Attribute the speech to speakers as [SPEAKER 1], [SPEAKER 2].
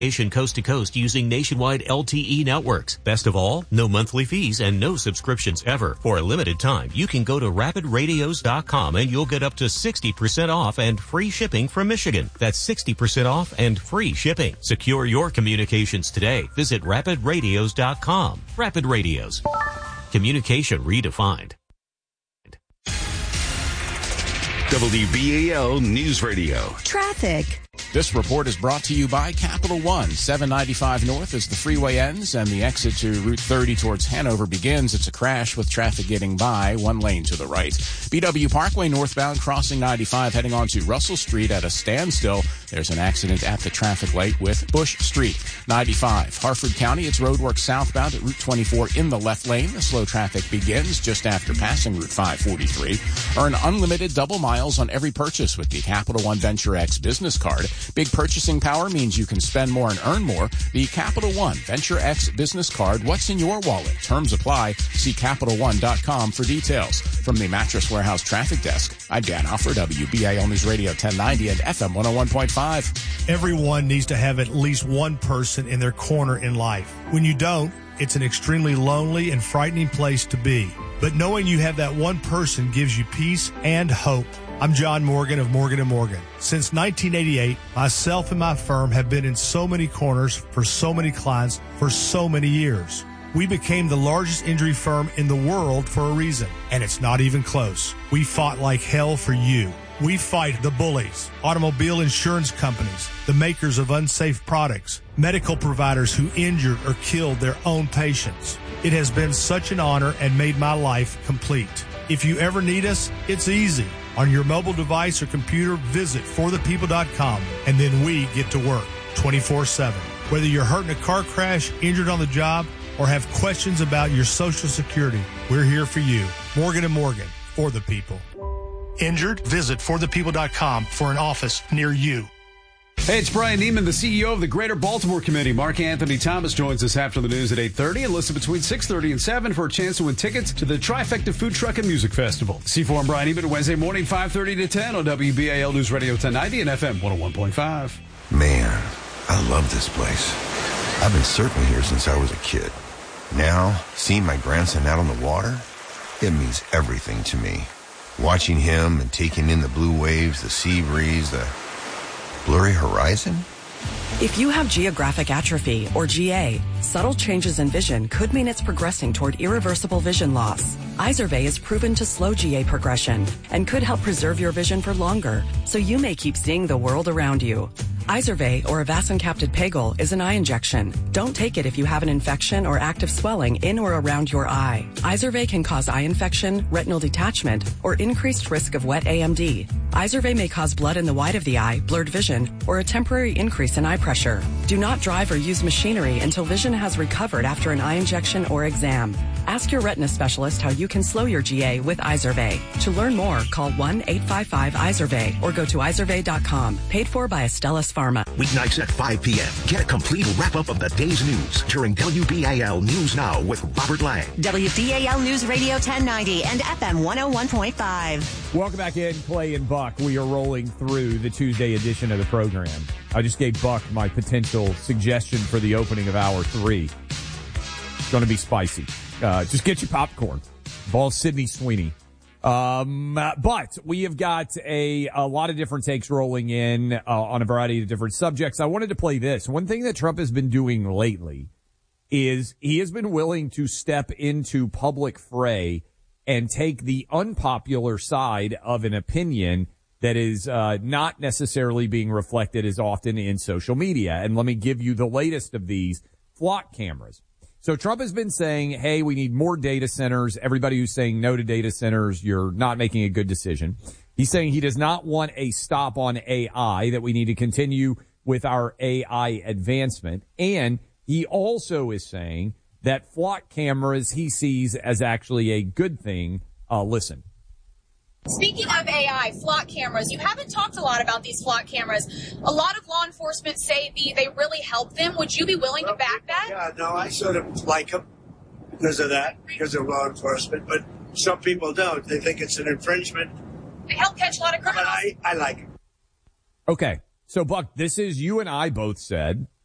[SPEAKER 1] coast to coast using nationwide LTE networks. Best of all, no monthly fees and no subscriptions ever. For a limited time, you can go to rapidradios.com and you'll get up to 60% off and free shipping from Michigan. That's 60% off and free shipping. Secure your communications today. Visit rapidradios.com. Rapid Radios. Communication redefined.
[SPEAKER 2] WBAL News Radio.
[SPEAKER 3] Traffic.
[SPEAKER 4] This report is brought to you by Capital One. 795 north as the freeway ends and the exit to Route 30 towards Hanover begins. It's a crash with traffic getting by, one lane to the right. BW Parkway northbound crossing 95 heading on to Russell Street at a standstill. There's an accident at the traffic light with Bush Street. 95 Harford County, it's roadwork southbound at Route 24 in the left lane. The slow traffic begins just after passing Route 543. Earn unlimited double miles on every purchase with the Capital One Venture X business card. Big purchasing power means you can spend more and earn more. The Capital One Venture X business card. What's in your wallet? Terms apply. See CapitalOne.com for details. From the Mattress Warehouse Traffic Desk, I'm Dan Hoffer, WBAL News Radio 1090 and FM 101.5.
[SPEAKER 5] Everyone needs to have at least one person in their corner in life. When you don't, it's an extremely lonely and frightening place to be. But knowing you have that one person gives you peace and hope. I'm John Morgan of Morgan & Morgan. Since 1988, myself and my firm have been in so many corners for so many clients for so many years. We became the largest injury firm in the world for a reason, and it's not even close. We fought like hell for you. We fight the bullies, automobile insurance companies, the makers of unsafe products, medical providers who injured or killed their own patients. It has been such an honor and made my life complete. If you ever need us, it's easy. On your mobile device or computer, visit forthepeople.com, and then we get to work 24/7. Whether you're hurt in a car crash, injured on the job, or have questions about your Social Security, we're here for you. Morgan & Morgan, for the people. Injured? Visit forthepeople.com for an office near you.
[SPEAKER 6] Hey, it's Brian Neiman, the CEO of the Greater Baltimore Committee. Mark Anthony Thomas joins us after the news at 8:30 and listen between 6:30 and 7 for a chance to win tickets to the Trifecta Food Truck and Music Festival. C4 and Brian Neiman, Wednesday morning, 5:30 to 10 on WBAL News Radio 1090 and FM 101.5.
[SPEAKER 7] Man, I love this place. I've been surfing here since I was a kid. Now, seeing my grandson out on the water, it means everything to me. Watching him and taking in the blue waves, the sea breeze, the blurry horizon?
[SPEAKER 8] If you have geographic atrophy, or GA, subtle changes in vision could mean it's progressing toward irreversible vision loss. Izervay is proven to slow GA progression and could help preserve your vision for longer, so you may keep seeing the world around you. Izervay, or avacincaptad pegol, is an eye injection. Don't take it if you have an infection or active swelling in or around your eye. Izervay can cause eye infection, retinal detachment, or increased risk of wet AMD. Izervay may cause blood in the white of the eye, blurred vision, or a temporary increase in eye pressure. Do not drive or use machinery until vision has recovered after an eye injection or exam. Ask your retina specialist how you can slow your GA with Izervay. To learn more, call 1-855-IZERVAY or go to izervay.com. Paid for by Astellas Pharma.
[SPEAKER 9] Weeknights at 5 p.m. Get a complete wrap-up of the day's news during WBAL News Now with Robert Lang.
[SPEAKER 3] WBAL News Radio 1090 and FM 101.5.
[SPEAKER 10] Welcome back in, Clay and Buck. We are rolling through the Tuesday edition of the program. I just gave Buck my potential suggestion for the opening of Hour 3. It's going to be spicy. Just get your popcorn. Ball Sydney Sweeney. But we have got a lot of different takes rolling in on a variety of different subjects. I wanted to play this. One thing that Trump has been doing lately is he has been willing to step into public fray and take the unpopular side of an opinion that is not necessarily being reflected as often in social media. And let me give you the latest of these: flock cameras. So Trump has been saying, hey, we need more data centers. Everybody who's saying no to data centers, you're not making a good decision. He's saying he does not want a stop on AI, that we need to continue with our AI advancement. And he also is saying that flock cameras he sees as actually a good thing. Listen.
[SPEAKER 11] Speaking of AI, flock cameras, you haven't talked a lot about these flock cameras. A lot of law enforcement say they really help them. Would you be willing to back that?
[SPEAKER 12] Yeah, no, I sort of like them because of that, because of law enforcement. But some people don't. They think it's an infringement.
[SPEAKER 11] They help catch a lot of criminals.
[SPEAKER 12] But I like them.
[SPEAKER 10] Okay. So, Buck, this is, you and I both said